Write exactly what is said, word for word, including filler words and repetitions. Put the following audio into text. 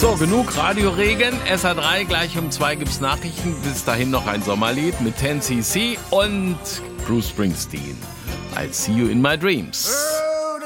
So, genug Radioregen. S A drei, gleich um zwei gibt's Nachrichten. Bis dahin noch ein Sommerlied mit ten C C und Bruce Springsteen. I'll see you in my dreams.